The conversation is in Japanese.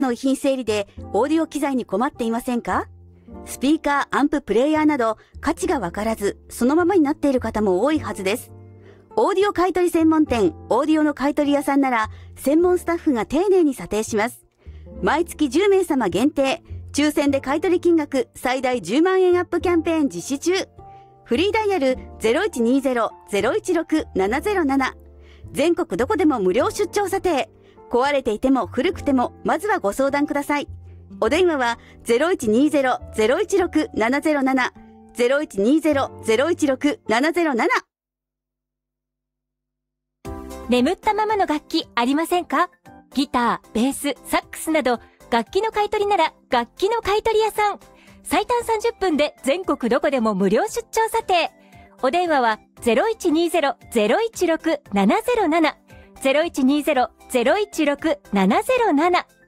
の遺品整理でオーディオ機材に困っていませんか？スピーカー、アンプ、プレイヤーなど価値がわからずそのままになっている方も多いはずです。オーディオ買取専門店、オーディオの買取屋さんなら専門スタッフが丁寧に査定します。毎月10名様限定、抽選で買取金額最大10万円アップキャンペーン実施中。フリーダイヤル 0120-016-707。全国どこでも無料出張査定。壊れていても古くてもまずはご相談ください。お電話は 0120-016-707。0120-016-707。 眠ったままの楽器ありませんか？ギター、ベース、サックスなど楽器の買い取りなら楽器の買い取り屋さん。最短30分で全国どこでも無料出張査定。お電話は 0120-016-707。0120-016-707。